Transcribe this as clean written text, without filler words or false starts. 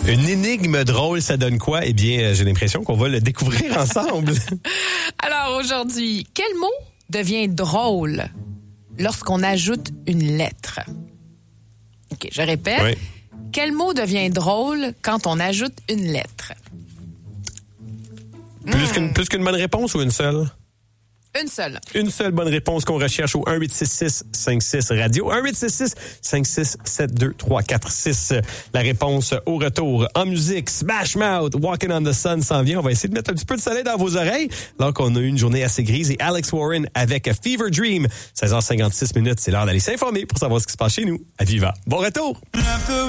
Une énigme drôle, ça donne quoi? Eh bien, j'ai l'impression qu'on va le découvrir ensemble. Alors aujourd'hui, quel mot devient drôle lorsqu'on ajoute une lettre? OK, je répète. Oui. Quel mot devient drôle quand on ajoute une lettre? Plus qu'une bonne réponse ou une seule? Une seule. Une seule bonne réponse qu'on recherche au 1-866-56-radio. 1-866-567-2346. La réponse au retour. En musique, Smash Mouth, Walking on the Sun s'en vient. On va essayer de mettre un petit peu de soleil dans vos oreilles alors qu'on a eu une journée assez grise. Et Alex Warren avec Fever Dream. 16h56 minutes, c'est l'heure d'aller s'informer pour savoir ce qui se passe chez nous à Viva. Bon retour!